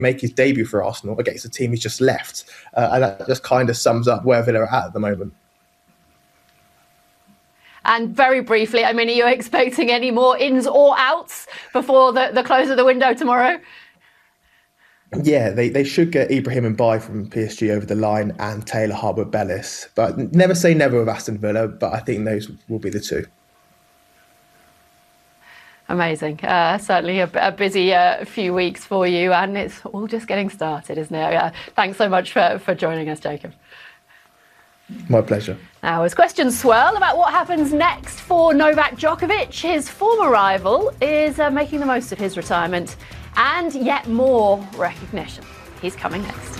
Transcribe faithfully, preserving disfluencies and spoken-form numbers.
make his debut for Arsenal against a team he's just left. Uh, and that just kind of sums up where Villa are at at the moment. And very briefly, I mean, are you expecting any more ins or outs before the, the close of the window tomorrow? Yeah, they, they should get Ibrahim Mbaye from P S G over the line and Taylor Harwood-Bellis. But never say never with Aston Villa, but I think those will be the two. Amazing. Uh, certainly a, a busy uh, few weeks for you, and it's all just getting started, isn't it? Uh, thanks so much for, for joining us, Jacob. My pleasure. Now, as questions swirl about what happens next for Novak Djokovic, his former rival is uh, making the most of his retirement and yet more recognition. He's coming next.